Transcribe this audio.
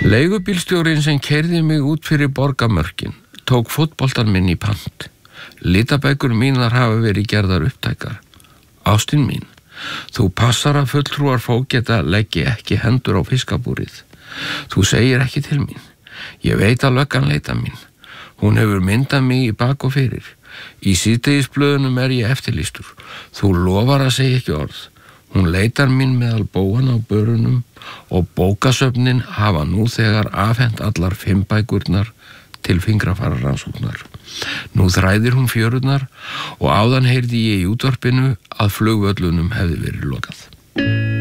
Leigubílstjórinn sem keyrði mig út fyrir borgarmörkin tók fótboltan minn í pant. Litabækur mínar hafa verið gerðar upptækar. Ástin mín, þú passar að fulltrúar fógeta leggi ekki hendur á fiskabúrið. Þú segir ekki til mín. Ég veit að löggan leita mín. Hún hefur myndað mig í bak og fyrir. Í síðdegisblöðunum ég eftirlýstur. Þú lofar að segja ekki orð. Hún leitar mín meðal bóan á börunum og bókasöfnin hafa nú þegar afhent allar 5 bækurnar til fingrafararannsóknar. Nú þræðir hún fjörurnar og áðan heyrði ég í útvarpinu að flugvöllunum hefði verið lokað.